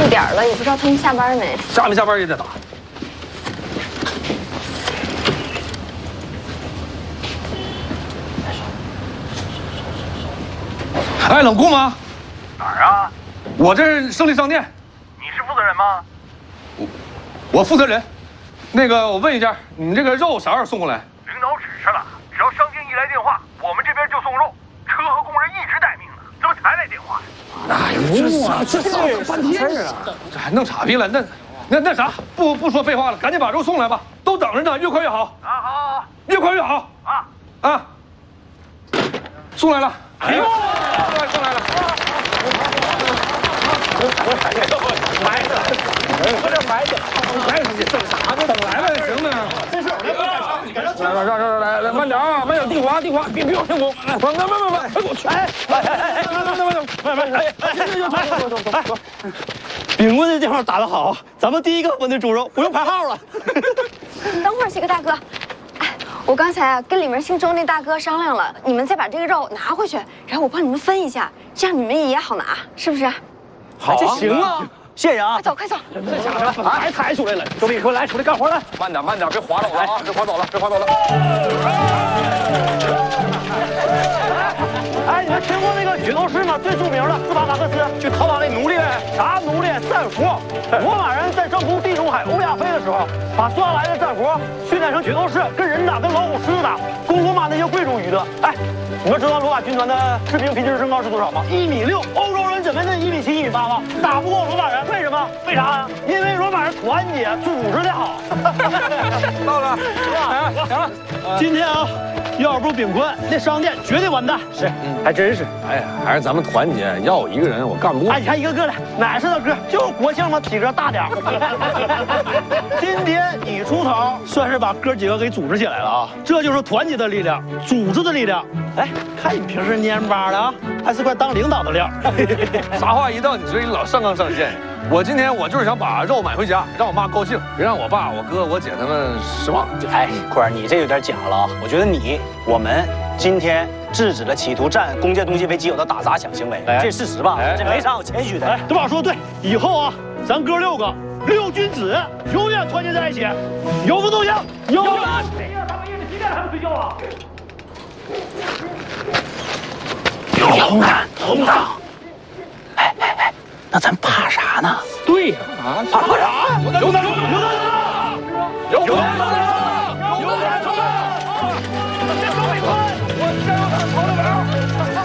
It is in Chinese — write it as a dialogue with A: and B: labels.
A: 1点了，也不知道他们下班没。
B: 下没下班也得打。哎，冷库吗？
C: 哪儿啊？
B: 我这是胜利商店。
C: 你是负责人吗？
B: 我负责人。那个，我问一下，你们这个肉啥时候送过来？
C: 领导指示了，只要商店一来电话，我们这边就送肉。车和工人一直待命呢，怎么才来电话呀？
B: 哎呦，这扫了半天啊，这还弄岔劈了。那啥，不说废话了，赶紧把肉送来吧，都等着呢，越快越好。
C: 啊，好，
B: 越快越好。啊，送来了。哎呦，送来了。埋汰，有点埋汰。埋汰你等啥呢？等来了也行呢。真是，来，慢点啊，慢点，地滑，别往前拱，慢，快给我去！慢，走。
D: 饼棍这地方打得好，咱们第一个分的猪肉不用排号了。
A: 等会儿，几个大哥，哎，我刚才啊跟里面姓周那大哥商量了，你们再把这个肉拿回去，然后我帮你们分一下，这样你们也好拿，是不是？
D: 好，这行啊。谢谢啊！
A: 快走！
D: 这家伙还抬出来了，周斌，快来，出来干活来！
B: 慢点，别滑走了啊！别滑走了。
D: 哎，你们听过那个角斗士吗？最著名的斯巴达克斯去讨伐那奴隶，啥奴隶？战俘。罗马人在征服地中海欧亚非的时候，把抓来的战俘训练成角斗士，跟人打，跟老虎、狮子打，攻罗马那些贵族余德。哎，你们知道罗马军团的士兵平均身高是多少吗？1.6米。欧洲人怎么能1.7米、1.8米吗？打不过罗马人，为什么？为啥呀？因为罗马人团结，组织的好。
B: 到了，行了，
D: 今天啊，要是不饼棍，那商店绝对完蛋。是，还真是。
B: 哎呀，还是咱们团结，要我一个人我干不过。
D: 哎，你看一个个的，哪是大哥？就是国庆嘛，体格大点。今天你出头，算是把哥几个给组织起来了啊！这就是团结的力量，组织的力量。哎，看你平时蔫巴的啊，还是块当领导的料。
B: 啥话一到你嘴里老上纲上线。我今天就是想把肉买回家，让我妈高兴，别让我爸、我哥、我姐他们失望。
E: 哎，坤儿，你这有点假了啊！我觉得我们今天制止了企图占公家东西为己有的打砸抢行为，这事实吧？这没啥好谦虚的。
D: 哎，这话说的对，以后啊，咱哥6个6君子永远团结在一起，有福同享。有。哎呀，大半夜的几点还不睡觉啊？勇敢同党。哎，那咱怕啥呢？对呀，怕啥？有胆！先收尾宽，我先让他跑2秒。